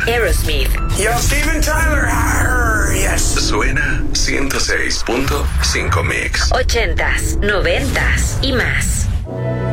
Aerosmith. Yo, Steven Tyler. Yes. Suena 106.5 Mix. 80s, 90s y más.